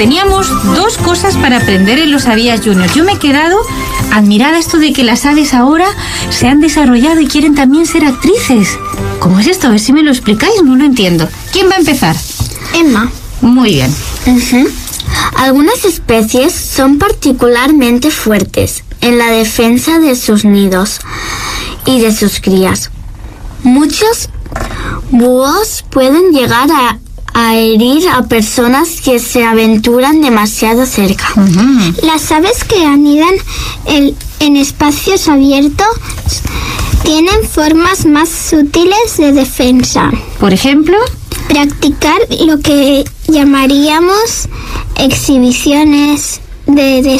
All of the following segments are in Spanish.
teníamos 2 cosas para aprender en Lo Sabías Junior. Yo me he quedado admirada esto de que las aves ahora se han desarrollado y quieren también ser actrices. ¿Cómo es esto? A ver si me lo explicáis, no lo entiendo. ¿Quién va a empezar? Emma. Muy bien. Algunas especies son particularmente fuertes en la defensa de sus nidos y de sus crías. Muchos búhos pueden llegar a herir a personas que se aventuran demasiado cerca. Las aves que anidan en espacios abiertos tienen formas más sutiles de defensa. Por ejemplo, practicar lo que llamaríamos exhibiciones de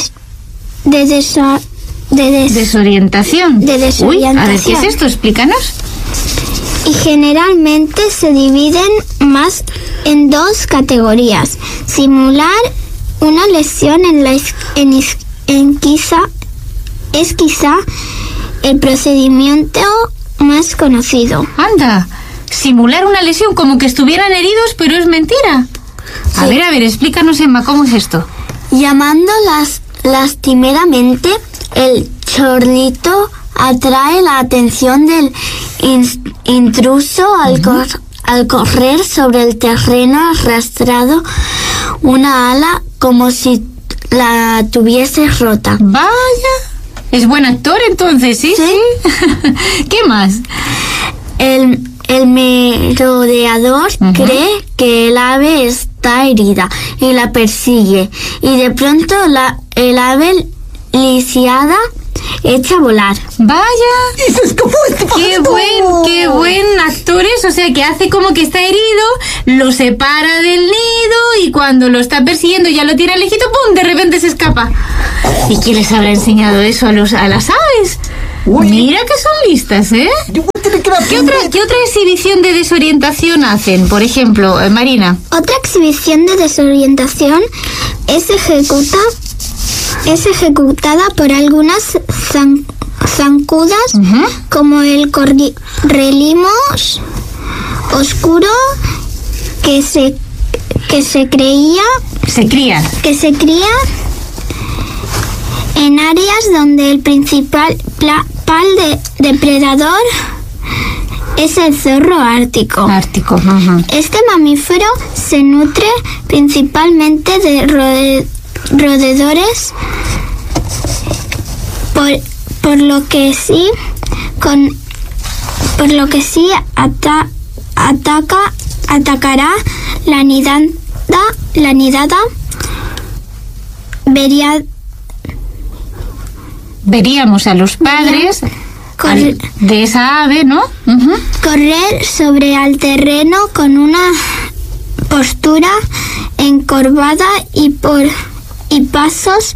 desorientación. Uy, a ver, ¿qué es esto? Explícanos. Y generalmente se dividen más en 2 categorías. Simular una lesión es quizá el procedimiento más conocido. Anda, simular una lesión como que estuvieran heridos, pero es mentira. Sí. A ver, explícanos, Emma, ¿cómo es esto? Llamándolas lastimeramente, el chorlito atrae la atención del intruso al correr sobre el terreno arrastrado una ala como si la tuviese rota. Vaya, es buen actor entonces, ¿sí? ¿Qué más? El merodeador cree que el ave está herida y la persigue, y de pronto el ave lisiada echa a volar. Vaya, qué buen actor es, o sea que hace como que está herido, lo separa del nido y cuando lo está persiguiendo ya lo tiene lejito, ¡pum!, de repente se escapa. ¿Y quién les habrá enseñado eso a las aves? Uy. Mira que son listas, ¿eh? ¿Qué otra exhibición de desorientación hacen? Por ejemplo, Marina. Otra exhibición de desorientación es ejecutada por algunas zancudas, como el correlimo oscuro que se cría en áreas donde el principal depredador es el zorro ártico. Este mamífero se nutre principalmente de roedores, por lo que sí atacará la nidada. Veríamos a los padres de esa ave, ¿no? Correr sobre el terreno con una postura encorvada y pasos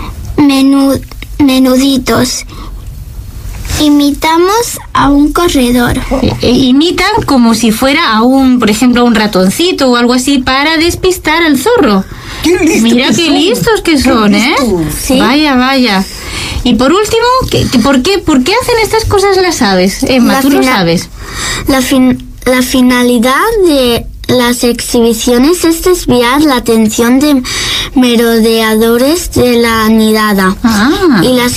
menuditos. Imitamos a un corredor. Imitan como si fuera por ejemplo, a un ratoncito o algo así para despistar al zorro. Mira qué listos que son, ¿eh? Sí. Vaya. Y por último, ¿por qué hacen estas cosas las aves? Emma, tú lo sabes. La finalidad de las exhibiciones es desviar la atención de merodeadores de la nidada. Y las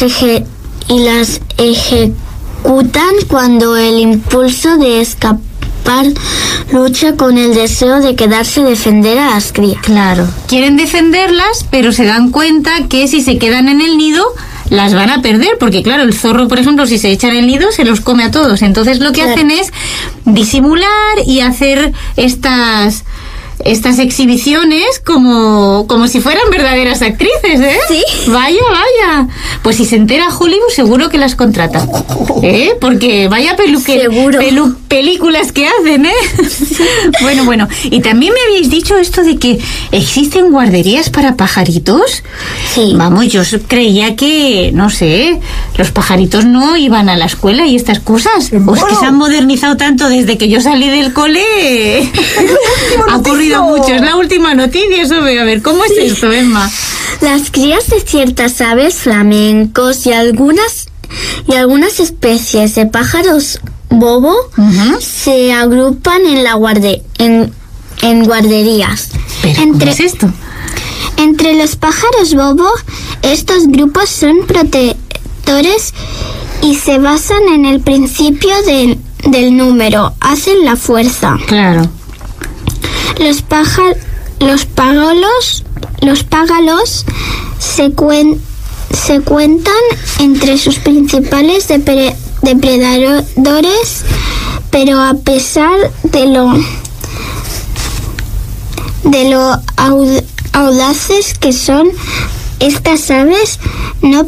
ejecutan cuando el impulso de escapar lucha con el deseo de quedarse a defender a las crías. Claro, quieren defenderlas, pero se dan cuenta que si se quedan en el nido las van a perder, porque claro, el zorro, por ejemplo, si se echa en el nido se los come a todos. Entonces lo que hacen es disimular y hacer estas exhibiciones como si fueran verdaderas actrices, ¿eh? Sí. Vaya. Pues si se entera Hollywood, seguro que las contrata, ¿eh? Porque vaya películas que hacen, ¿eh? Sí. Bueno. Y también me habéis dicho esto de que existen guarderías para pajaritos. Sí. Vamos, yo creía que, no sé, los pajaritos no iban a la escuela y estas cosas. Pues que se han modernizado tanto desde que yo salí del cole. Ha ocurrido mucho, es la última noticia, eso veo. A ver, ¿cómo es esto, Emma? Las crías de ciertas aves, flamencos y algunas especies de pájaros bobo se agrupan en guarderías. ¿Pero cómo es esto? Entre los pájaros bobo, estos grupos son protectores y se basan en el principio del número. Hacen la fuerza. Claro. Los págalos se cuentan entre sus principales depredadores, pero a pesar de lo audaces que son, estas aves no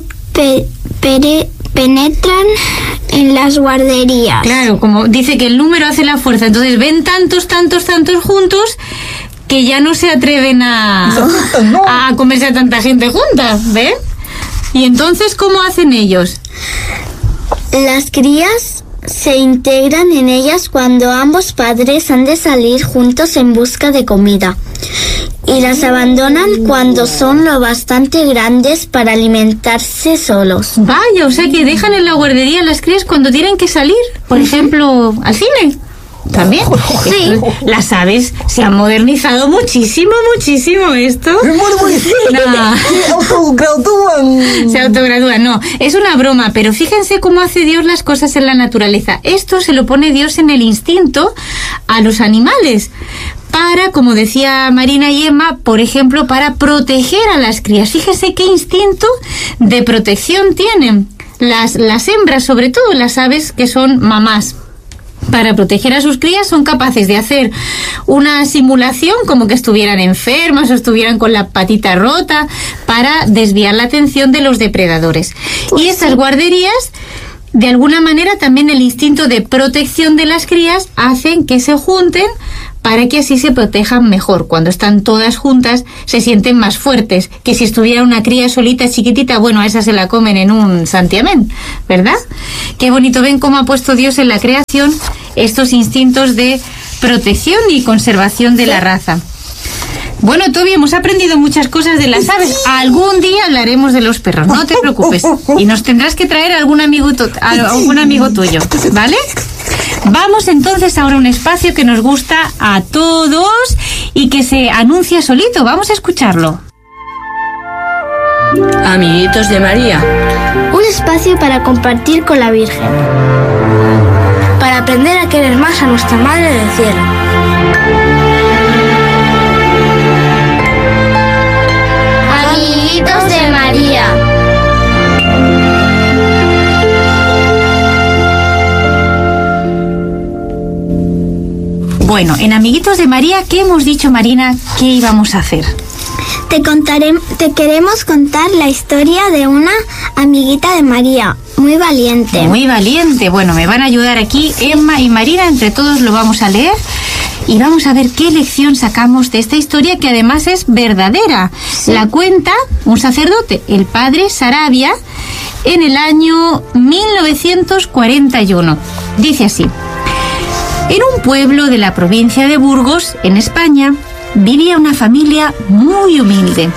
penetran en las guarderías. Claro, como dice que el número hace la fuerza, entonces ven tantos juntos que ya no se atreven a comerse a tanta gente junta, ¿ves? Y entonces, ¿cómo hacen ellos? Las crías se integran en ellas cuando ambos padres han de salir juntos en busca de comida, y las abandonan cuando son lo bastante grandes para alimentarse solos. Vaya, o sea que dejan en la guardería las crías cuando tienen que salir, por ejemplo, al cine. ¿También? Sí. Las aves se han modernizado muchísimo esto. Se autogradúan, no. Es una broma, pero fíjense cómo hace Dios las cosas en la naturaleza. Esto se lo pone Dios en el instinto a los animales. Para, como decía Marina y Emma, por ejemplo, para proteger a las crías. Fíjense qué instinto de protección tienen. Las hembras, sobre todo las aves que son mamás. Para proteger a sus crías son capaces de hacer una simulación como que estuvieran enfermas o estuvieran con la patita rota para desviar la atención de los depredadores. Y estas guarderías, de alguna manera, también el instinto de protección de las crías hacen que se junten para que así se protejan mejor. Cuando están todas juntas se sienten más fuertes que si estuviera una cría solita, chiquitita. Bueno, a esa se la comen en un santiamén, ¿verdad? Qué bonito. Ven cómo ha puesto Dios en la creación estos instintos de protección y conservación de la raza. Bueno, Toby, hemos aprendido muchas cosas de las aves. Algún día hablaremos de los perros, no te preocupes. Y nos tendrás que traer algún amigo tuyo, ¿vale? Vamos entonces ahora a un espacio que nos gusta a todos y que se anuncia solito. Vamos a escucharlo. Amiguitos de María. Un espacio para compartir con la Virgen. Para aprender a querer más a nuestra Madre del Cielo. Amiguitos de María. Bueno, en Amiguitos de María, ¿qué hemos dicho, Marina? ¿Qué íbamos a hacer? Te queremos contar la historia de una amiguita de María, muy valiente. Muy valiente. Bueno, me van a ayudar aquí Emma y Marina, entre todos lo vamos a leer y vamos a ver qué lección sacamos de esta historia, que además es verdadera. Sí. La cuenta un sacerdote, el padre Sarabia, en el año 1941. Dice así: en un pueblo de la provincia de Burgos, en España, vivía una familia muy humilde.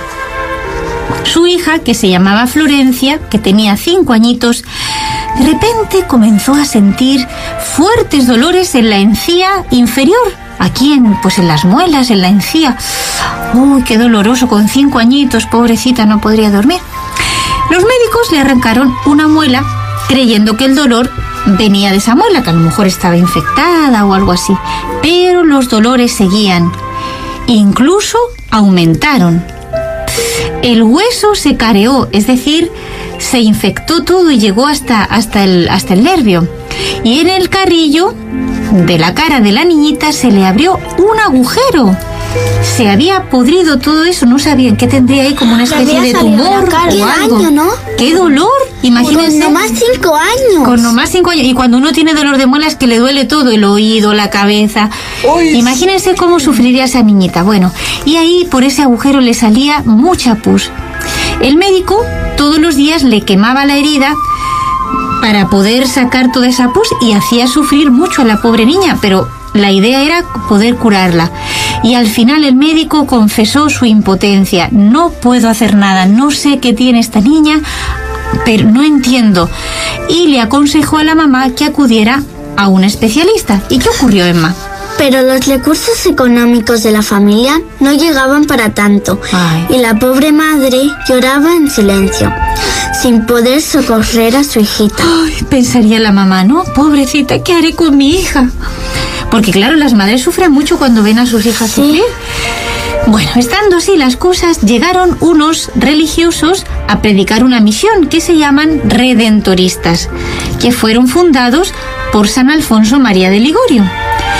Su hija, que se llamaba Florencia, que tenía 5 añitos, de repente comenzó a sentir fuertes dolores en la encía inferior. Aquí en las muelas, en la encía. Uy, qué doloroso, con 5 añitos, pobrecita, no podría dormir. Los médicos le arrancaron una muela, creyendo que el dolor venía de esa muela, que a lo mejor estaba infectada o algo así. Pero los dolores seguían. Incluso aumentaron. El hueso se careó, es decir, se infectó todo y llegó hasta el nervio. Y en el carrillo de la cara de la niñita se le abrió un agujero. Se había podrido todo eso, no sabían qué tendría ahí, como una especie de tumor o algo. Año, ¿no? ¡Qué dolor! Imagínense. Con nomás 5 años. Con nomás 5 años. Y cuando uno tiene dolor de muelas, que le duele todo, el oído, la cabeza. Uy. Imagínense cómo sufriría esa niñita. Bueno, y ahí por ese agujero le salía mucha pus. El médico todos los días le quemaba la herida para poder sacar toda esa pus y hacía sufrir mucho a la pobre niña, pero la idea era poder curarla. Y al final el médico confesó su impotencia. No puedo hacer nada, no sé qué tiene esta niña, pero no entiendo. Y le aconsejó a la mamá que acudiera a un especialista. ¿Y qué ocurrió, Emma? Pero los recursos económicos de la familia no llegaban para tanto. Ay. Y la pobre madre lloraba en silencio, sin poder socorrer a su hijita. Ay, pensaría la mamá, ¿no? Pobrecita, ¿qué haré con mi hija? Porque claro, las madres sufren mucho cuando ven a sus hijas sufrir. Bueno, estando así las cosas, llegaron unos religiosos a predicar una misión que se llaman redentoristas, que fueron fundados por San Alfonso María de Ligorio.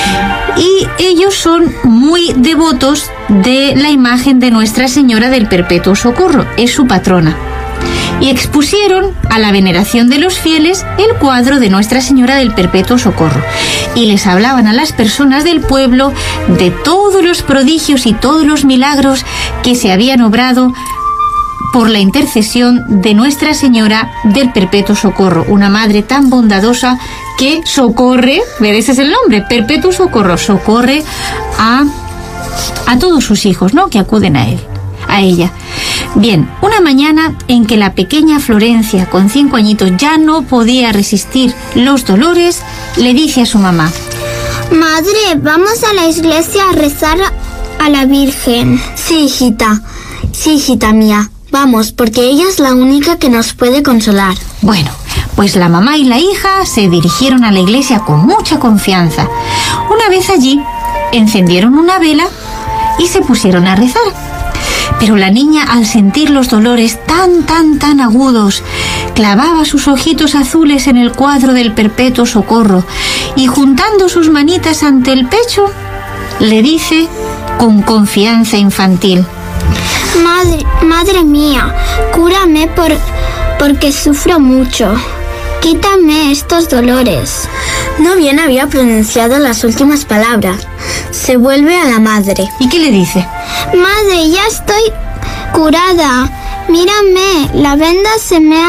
Y ellos son muy devotos de la imagen de Nuestra Señora del Perpetuo Socorro, es su patrona. Y expusieron a la veneración de los fieles el cuadro de Nuestra Señora del Perpetuo Socorro. Y les hablaban a las personas del pueblo de todos los prodigios y todos los milagros que se habían obrado por la intercesión de Nuestra Señora del Perpetuo Socorro, una madre tan bondadosa que socorre, ese es el nombre, Perpetuo Socorro, socorre a todos sus hijos, ¿no?, que acuden a ella. Bien, una mañana en que la pequeña Florencia, con 5 añitos, ya no podía resistir los dolores, le dice a su mamá: Madre, vamos a la iglesia a rezar a la Virgen. Sí, hijita mía, vamos, porque ella es la única que nos puede consolar. Bueno, pues la mamá y la hija se dirigieron a la iglesia con mucha confianza. Una vez allí, encendieron una vela y se pusieron a rezar. Pero la niña, al sentir los dolores tan agudos, clavaba sus ojitos azules en el cuadro del Perpetuo Socorro y, juntando sus manitas ante el pecho, le dice con confianza infantil: Madre mía, cúrame porque sufro mucho. Quítame estos dolores. No bien había pronunciado las últimas palabras, se vuelve a la madre. ¿Y qué le dice? Madre, ya estoy curada. Mírame, la venda se me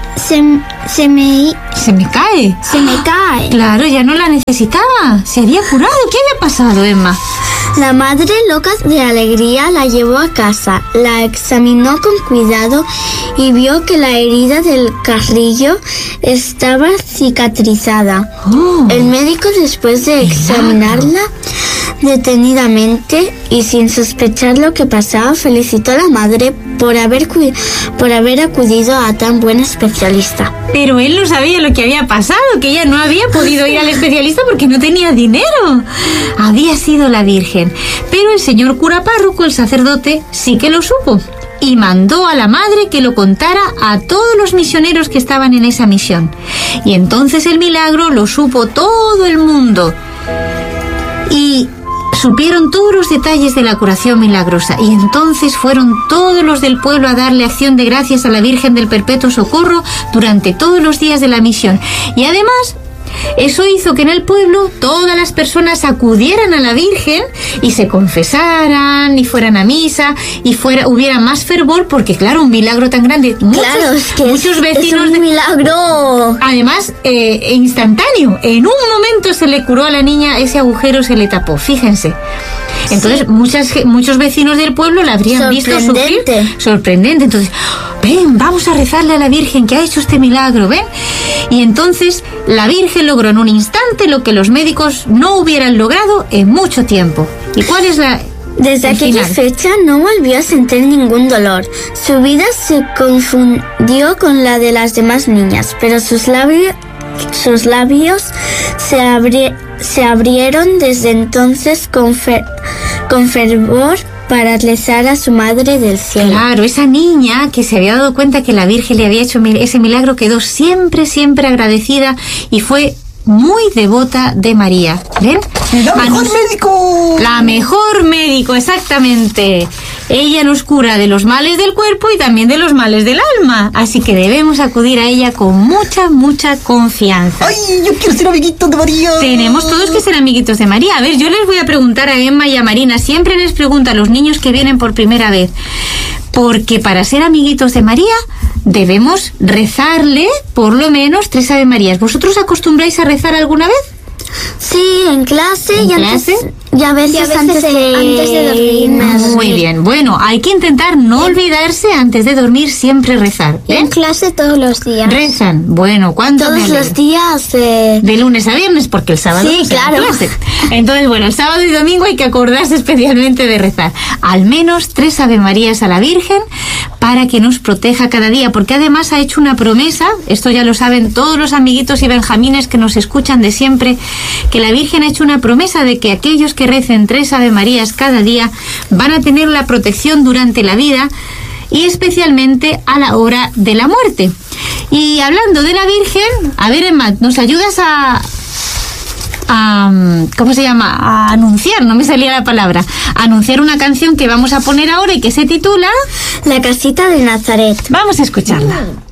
cae. Se me cae. Claro, ya no la necesitaba. Se había curado. ¿Qué había pasado, Emma? La madre, loca de alegría, la llevó a casa, la examinó con cuidado y vio que la herida del carrillo estaba cicatrizada. Oh. El médico, después de examinarla detenidamente y sin sospechar lo que pasaba, felicitó a la madre por haber acudido a tan buen especialista. Pero él no sabía lo que había pasado, que ella no había podido ir al especialista porque no tenía dinero. Había sido la Virgen. Pero el señor cura párroco, el sacerdote, sí que lo supo y mandó a la madre que lo contara a todos los misioneros que estaban en esa misión. Y entonces el milagro lo supo todo el mundo. Y supieron todos los detalles de la curación milagrosa, y entonces fueron todos los del pueblo a darle acción de gracias a la Virgen del Perpetuo Socorro durante todos los días de la misión. Y además, eso hizo que en el pueblo todas las personas acudieran a la Virgen y se confesaran y fueran a misa y hubiera más fervor, porque claro, un milagro tan grande, muchos vecinos, es un milagro. Además, instantáneo, en un momento se le curó a la niña, ese agujero se le tapó, fíjense. Entonces, muchos vecinos del pueblo la habrían visto sufrir. Sorprendente. Entonces, ven, vamos a rezarle a la Virgen que ha hecho este milagro, ven. Y entonces la Virgen logró en un instante lo que los médicos no hubieran logrado en mucho tiempo. ¿Y cuál es Desde aquella fecha no volvió a sentir ningún dolor. Su vida se confundió con la de las demás niñas, pero sus labios se abrieron desde entonces con fervor para rezar a su madre del cielo. Claro, esa niña que se había dado cuenta que la Virgen le había hecho ese milagro quedó siempre agradecida y fue muy devota de María. ¿Ven? ¡La mejor médico! La mejor médico, exactamente. Ella nos cura de los males del cuerpo y también de los males del alma. Así que debemos acudir a ella con mucha confianza. ¡Ay, yo quiero ser amiguito de María! Tenemos todos que ser amiguitos de María. A ver, yo les voy a preguntar a Emma y a Marina. Siempre les pregunto a los niños que vienen por primera vez. Porque para ser amiguitos de María debemos rezarle por lo menos 3 Ave Marías. ¿Vosotros acostumbráis a rezar alguna vez? Sí, en clase. Y a veces antes de dormirme. Muy bien. Bueno, hay que intentar no olvidarse antes de dormir, siempre rezar. Y en clase todos los días. Rezan. Bueno, ¿cuánto me Todos alegro? los días. De lunes a viernes, porque el sábado Sí, no se da claro. clase. Entonces, bueno, el sábado y domingo hay que acordarse especialmente de rezar. Al menos 3 Ave Marías a la Virgen para que nos proteja cada día, porque además ha hecho una promesa, esto ya lo saben todos los amiguitos y benjamines que nos escuchan de siempre, que la Virgen ha hecho una promesa de que aquellos que recen 3 Ave Marías cada día van a tener la protección durante la vida y especialmente a la hora de la muerte. Y hablando de la Virgen, a ver, Emma, ¿nos ayudas a ¿cómo se llama? A anunciar, no me salía la palabra, a anunciar una canción que vamos a poner ahora y que se titula La casita de Nazaret. Vamos a escucharla.